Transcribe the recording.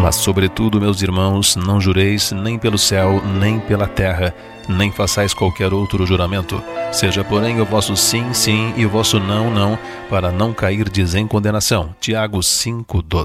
Mas sobretudo, meus irmãos, não jureis nem pelo céu, nem pela terra, nem façais qualquer outro juramento. Seja, porém, o vosso sim, sim, e o vosso não, não, para não cairdes em condenação. Tiago 5:12.